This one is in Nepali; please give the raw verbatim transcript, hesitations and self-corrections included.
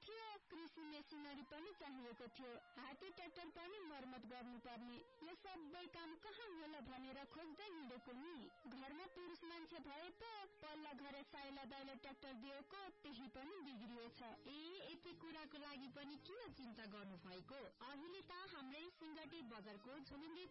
थियो, कृषि मेसिनरी पनि चाहिएको थियो, हाते ट्र्याक्टर पनि मर्मत गर्नुपर्ने। यो सबै काम कहाँ होला भनेर खोज्दै हिँडेको नि। घरमा पुरुष मान्छे भए पो पल्ला घरे साइला दाइले ट्र्याक्टर दिएको त्यही पनि बिग्रिएछ। ए यति कुराको लागि पनि किन चिन्ता गर्नु भएको? अहिले त हाम्रै सिंगटी बजारको झुलुङ्गे